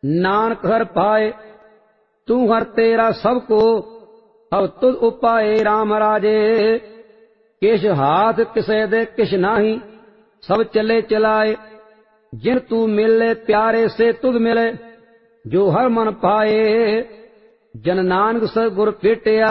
नानक हर पाए तू हर तेरा सबको, अब तुझ उपाए राम राजे। किश हाथ किसे दे किश नाही, सब चले चलाए। जिन तू मिले प्यारे से तुझ मिले, जो हर मन पाए। जन नानक सर गुर भेटिया